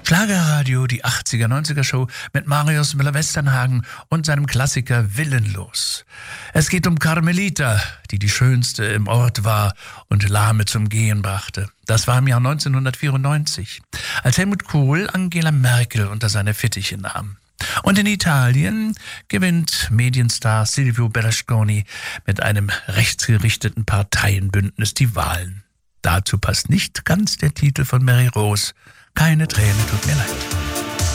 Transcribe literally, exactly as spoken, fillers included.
Schlagerradio, die achtziger, neunziger Show mit Marius Müller-Westernhagen und seinem Klassiker Willenlos. Es geht um Carmelita, die die Schönste im Ort war und Lahme zum Gehen brachte. Das war im Jahr neunzehnhundertvierundneunzig, als Helmut Kohl Angela Merkel unter seine Fittiche nahm. Und in Italien gewinnt Medienstar Silvio Berlusconi mit einem rechtsgerichteten Parteienbündnis die Wahlen. Dazu passt nicht ganz der Titel von Mary Rose. Keine Träne, tut mir leid.